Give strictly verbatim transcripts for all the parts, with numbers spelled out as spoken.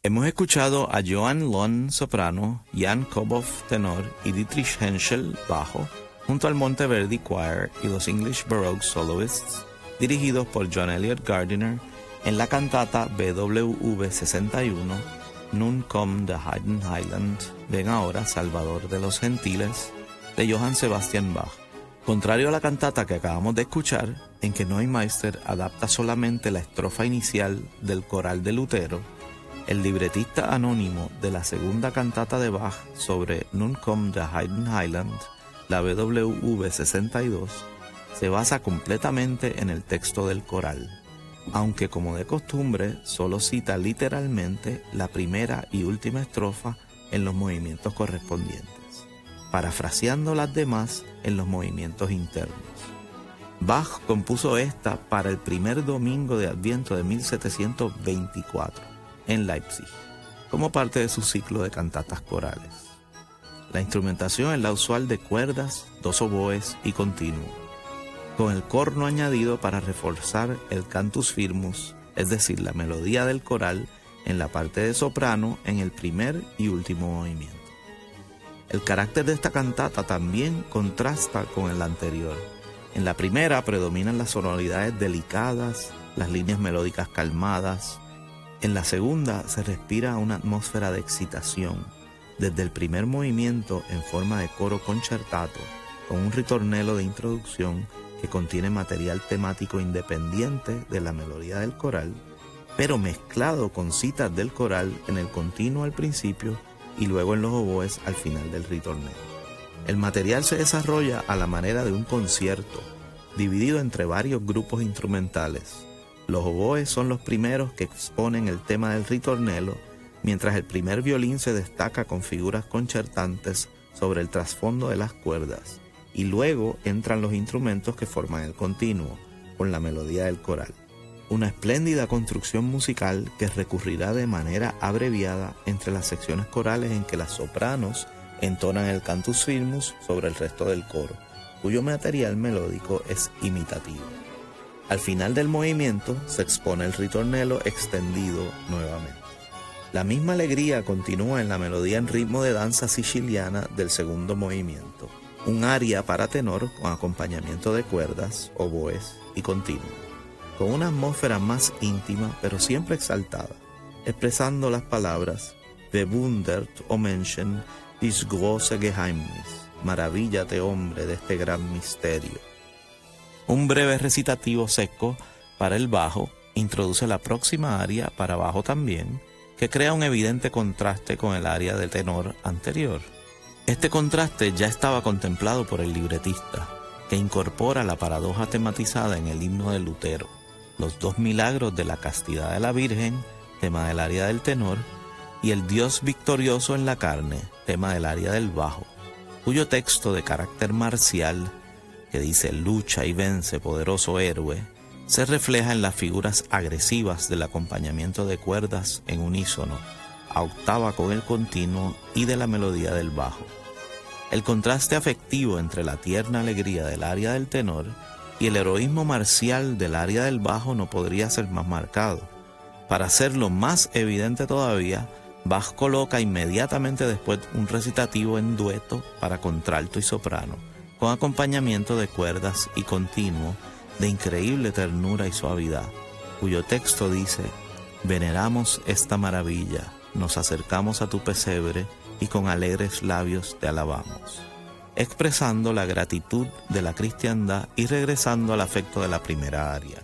Hemos escuchado a Johann Lund, soprano, Jan Koboff, tenor, y Dietrich Henschel, bajo, junto al Monteverdi Choir y los English Baroque Soloists, dirigidos por John Eliot Gardiner, en la cantata B W V sesenta y uno, Nun komm der Heiden Heiland, Ven ahora, Salvador de los Gentiles, de Johann Sebastian Bach. Contrario a la cantata que acabamos de escuchar, en que Neumeister adapta solamente la estrofa inicial del coral de Lutero, el libretista anónimo de la segunda cantata de Bach sobre Nun komm der Heiden Heiland, la B W V sesenta y dos, se basa completamente en el texto del coral, aunque como de costumbre solo cita literalmente la primera y última estrofa en los movimientos correspondientes, parafraseando las demás en los movimientos internos. Bach compuso esta para el primer domingo de Adviento de mil setecientos veinticuatro en Leipzig, como parte de su ciclo de cantatas corales. La instrumentación es la usual de cuerdas, dos oboes y continuo, con el corno añadido para reforzar el cantus firmus, es decir, la melodía del coral en la parte de soprano en el primer y último movimiento. El carácter de esta cantata también contrasta con el anterior. En la primera predominan las sonoridades delicadas, las líneas melódicas calmadas. En la segunda se respira una atmósfera de excitación, desde el primer movimiento en forma de coro concertato, con un ritornello de introducción que contiene material temático independiente de la melodía del coral, pero mezclado con citas del coral en el continuo al principio y luego en los oboes al final del ritornello. El material se desarrolla a la manera de un concierto, dividido entre varios grupos instrumentales. Los oboes son los primeros que exponen el tema del ritornello, mientras el primer violín se destaca con figuras concertantes sobre el trasfondo de las cuerdas, y luego entran los instrumentos que forman el continuo, con la melodía del coral. Una espléndida construcción musical que recurrirá de manera abreviada entre las secciones corales en que las sopranos entonan el cantus firmus sobre el resto del coro, cuyo material melódico es imitativo. Al final del movimiento se expone el ritornello extendido nuevamente. La misma alegría continúa en la melodía en ritmo de danza siciliana del segundo movimiento, un aria para tenor con acompañamiento de cuerdas, oboes y continuo, con una atmósfera más íntima pero siempre exaltada, expresando las palabras Bewundert, o Menschen, dies große Geheimnis, maravíllate hombre de este gran misterio. Un breve recitativo seco para el bajo introduce la próxima aria para bajo también, que crea un evidente contraste con el aria de tenor anterior. Este contraste ya estaba contemplado por el libretista, que incorpora la paradoja tematizada en el himno de Lutero, los dos milagros de la castidad de la Virgen, tema del aria del tenor, y el Dios victorioso en la carne, tema del aria del bajo, cuyo texto de carácter marcial, que dice lucha y vence poderoso héroe, se refleja en las figuras agresivas del acompañamiento de cuerdas en unísono, a octava con el continuo y de la melodía del bajo. El contraste afectivo entre la tierna alegría del aria del tenor y el heroísmo marcial del aria del bajo no podría ser más marcado. Para hacerlo más evidente todavía, Bach coloca inmediatamente después un recitativo en dueto para contralto y soprano, con acompañamiento de cuerdas y continuo de increíble ternura y suavidad, cuyo texto dice: veneramos esta maravilla, nos acercamos a tu pesebre y con alegres labios te alabamos, expresando la gratitud de la cristiandad y regresando al afecto de la primera aria.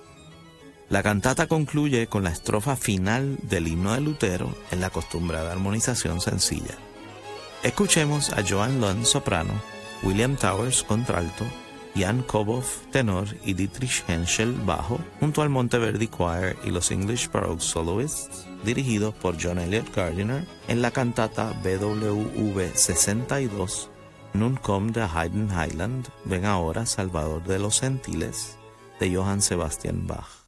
La cantata concluye con la estrofa final del himno de Lutero en la acostumbrada armonización sencilla. Escuchemos a Johann Lund, soprano, William Towers, contralto, Jan Koboff, tenor, y Dietrich Henschel, bajo, junto al Monteverdi Choir y los English Baroque Soloists, dirigidos por John Eliot Gardiner, en la cantata B W V sesenta y dos, Nun komm der Heiden Heiland, Ven ahora, Salvador de los Gentiles, de Johann Sebastian Bach.